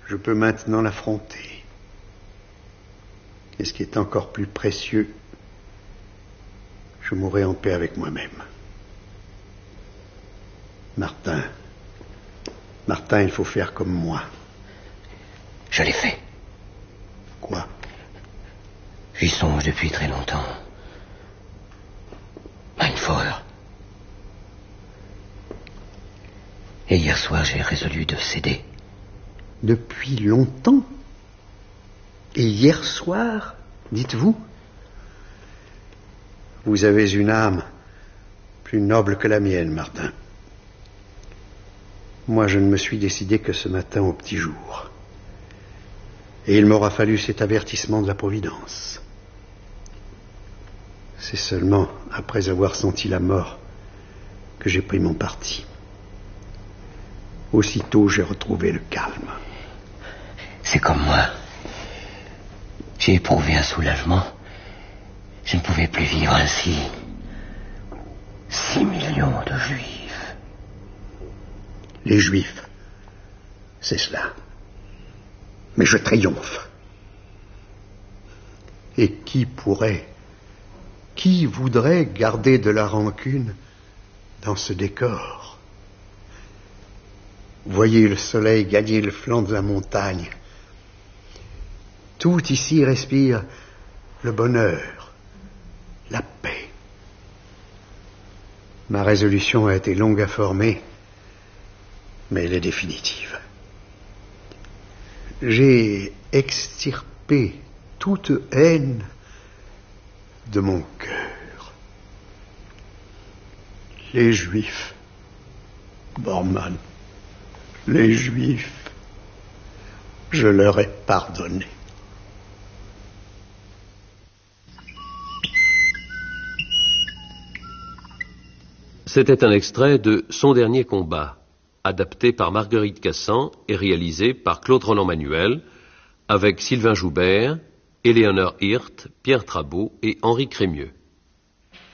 Je peux maintenant l'affronter. Et ce qui est encore plus précieux, je mourrai en paix avec moi-même. Martin, il faut faire comme moi. Je l'ai fait. Quoi? J'y songe depuis très longtemps. Mindfauer. Et hier soir, j'ai résolu de céder. Depuis longtemps? Et hier soir, dites-vous? Vous avez une âme plus noble que la mienne, Martin. Moi, je ne me suis décidé que ce matin au petit jour. Et il m'aura fallu cet avertissement de la Providence. C'est seulement après avoir senti la mort que j'ai pris mon parti. Aussitôt, j'ai retrouvé le calme. C'est comme moi. J'ai éprouvé un soulagement. Je ne pouvais plus vivre ainsi. 6 millions de Juifs. Les Juifs, c'est cela. Mais je triomphe. Et qui voudrait garder de la rancune dans ce décor? Voyez le soleil gagner le flanc de la montagne. Tout ici respire le bonheur, la paix. Ma résolution a été longue à former, mais elle est définitive. J'ai extirpé toute haine de mon cœur. Les Juifs, Bormann, les Juifs, je leur ai pardonné. C'était un extrait de Son dernier combat, adapté par Marguerite Cassan et réalisé par Claude Roland-Manuel, avec Sylvain Joubert, Éléonore Hirt, Pierre Trabeau et Henri Crémieux.